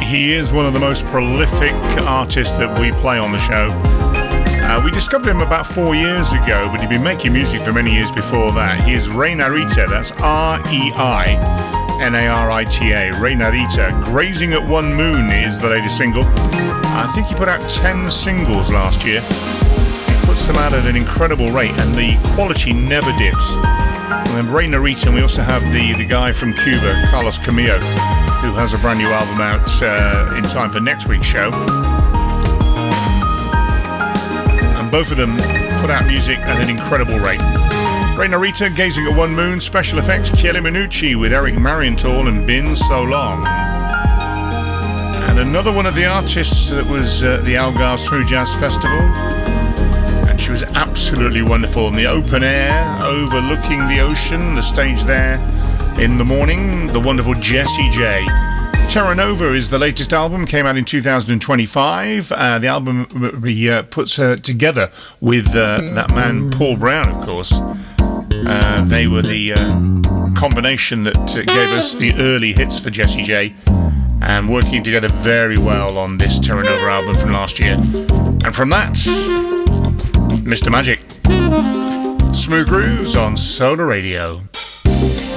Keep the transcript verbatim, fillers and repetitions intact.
he is one of the most prolific artists that we play on the show. Uh, we discovered him about four years ago, but he'd been making music for many years before that. He is Rey Narita, that's R E I N A R I T A, Rey Narita. Grazing at One Moon is the latest single. I think he put out ten singles last year. He puts them out at an incredible rate, and the quality never dips. And then Rey Narita, and we also have the, the guy from Cuba, Carlos Camillo, who has a brand new album out uh, in time for next week's show. And both of them put out music at an incredible rate. Rey Narita, Gazing at One Moon, special effects, Chieli Minucci with Eric Marienthal and Been So Long. And another one of the artists that was at uh, the Algarve Smooth Jazz Festival. And she was absolutely wonderful in the open air, overlooking the ocean, the stage there in the morning, the wonderful Jessie J. Terra Nova is the latest album, came out in two thousand twenty-five. Uh, the album uh, puts her together with uh, that man Paul Brown, of course. Uh, they were the uh, combination that uh, gave us the early hits for Jessie J, and working together very well on this Terra Nova album from last year. And from that, Mister Magic. Smooth Grooves on Solar Radio.